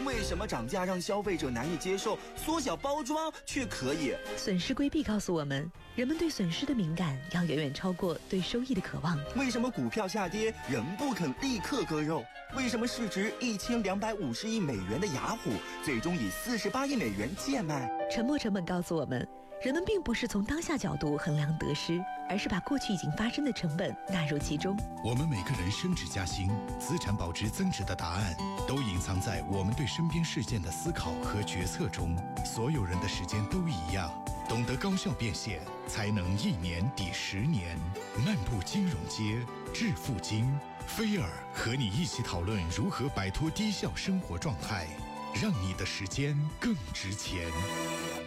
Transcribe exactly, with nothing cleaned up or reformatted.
为什么涨价让消费者难以接受，缩小包装却可以？ 损失规避告诉我们，人们对损失的敏感要远远超过对收益的渴望。 为什么股票下跌仍不肯立刻割肉？为什么市值一千两百五十亿美元的雅虎最终以四十八亿美元贱卖？ 沉没成本告诉我们，人们并不是从当下角度衡量得失，而是把过去已经发生的成本纳入其中。 我们每个人升职加薪、资产保值增值的答案，都隐藏在我们对身边事件的思考和决策中。所有人的时间都一样，懂得高效变现，才能一年抵十年。漫步金融街，致富经，菲尔和你一起讨论如何摆脱低效生活状态，让你的时间更值钱。